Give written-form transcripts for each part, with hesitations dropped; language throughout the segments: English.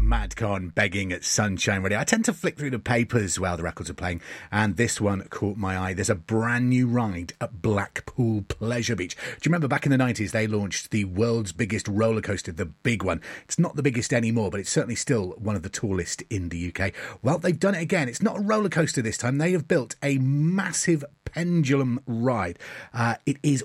Madcon begging at Sunshine Radio. I tend to flick through the papers while the records are playing, and this one caught my eye. There's a brand new ride at Blackpool Pleasure Beach. Do you remember back in the 90s they launched the world's biggest roller coaster, the big one? It's not the biggest anymore, but it's certainly still one of the tallest in the UK. Well, they've done it again. It's not a roller coaster this time. They have built a massive pendulum ride. It is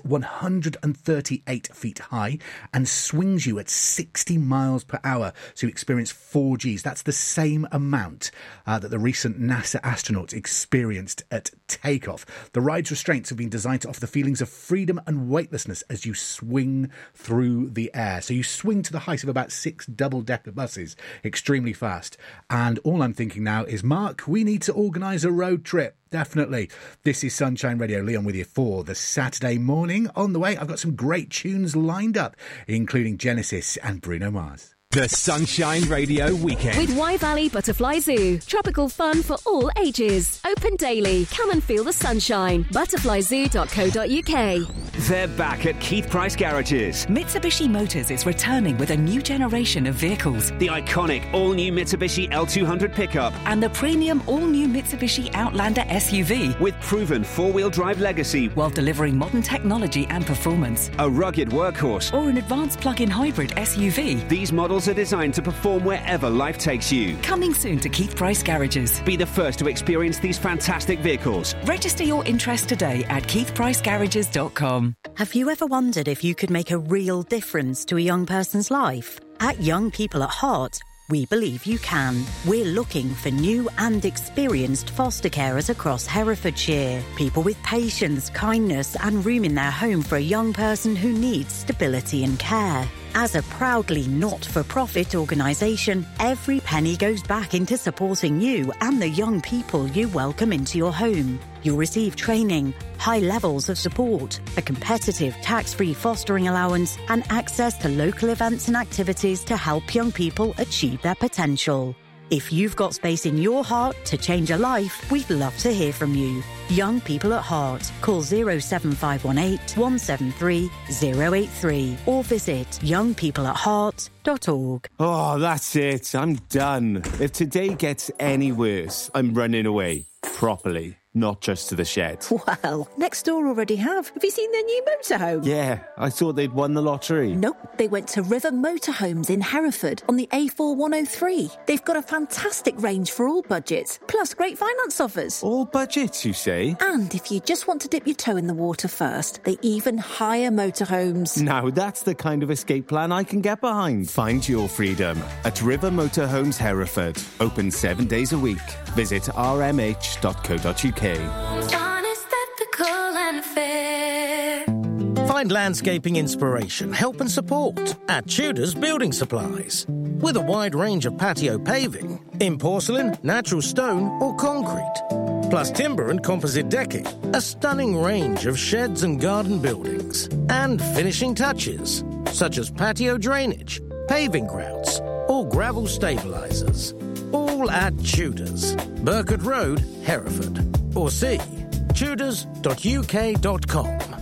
138 feet high and swings you at 60 miles per hour. So you experience 4Gs. That's the same amount that the recent NASA astronauts experienced at takeoff. The ride's restraints have been designed to offer the feelings of freedom and weightlessness as you swing through the air. So you swing to the height of about 6 double-decker buses extremely fast. And all I'm thinking now is, Mark, we need to organise a road trip. Definitely. This is Sunshine Radio. Leon with you for the Saturday morning. On the way, I've got some great tunes lined up, including Genesis and Bruno Mars. The Sunshine Radio Weekend. With Wye Valley Butterfly Zoo. Tropical fun for all ages. Open daily. Come and feel the sunshine. Butterflyzoo.co.uk. They're back at Keith Price Garages. Mitsubishi Motors is returning with a new generation of vehicles. The iconic all-new Mitsubishi L200 pickup. And the premium all-new Mitsubishi Outlander SUV. With proven four-wheel drive legacy. While delivering modern technology and performance. A rugged workhorse. Or an advanced plug-in hybrid SUV. These models are designed to perform wherever life takes you. Coming soon to Keith Price Garages. Be the first to experience these fantastic vehicles. Register your interest today at keithpricegarages.com. Have you ever wondered if you could make a real difference to a young person's life? At Young People at Heart, we believe you can. We're looking for new and experienced foster carers across Herefordshire. People with patience, kindness and room in their home for a young person who needs stability and care. As a proudly not-for-profit organisation, every penny goes back into supporting you and the young people you welcome into your home. You'll receive training, high levels of support, a competitive tax-free fostering allowance and access to local events and activities to help young people achieve their potential. If you've got space in your heart to change a life, we'd love to hear from you. Young People at Heart. Call 07518 173 083 or visit youngpeopleatheart.org. Oh, that's it. I'm done. If today gets any worse, I'm running away. Properly. Not just to the shed. Well, next door already have. Have you seen their new motorhome? Yeah, I thought they'd won the lottery. Nope, they went to River Motorhomes in Hereford on the A4103. They've got a fantastic range for all budgets, plus great finance offers. All budgets, you say? And if you just want to dip your toe in the water first, they even hire motorhomes. Now that's the kind of escape plan I can get behind. Find your freedom at River Motorhomes Hereford. Open 7 days a week. Visit rmh.co.uk. Honest, ethical and fair. Find landscaping inspiration, help and support at Tudor's Building Supplies. With a wide range of patio paving in porcelain, natural stone or concrete. Plus timber and composite decking. A stunning range of sheds and garden buildings. And finishing touches, such as patio drainage, paving grouts or gravel stabilisers. All at Tudors, Burkett Road, Hereford. Or see tudors.uk.com.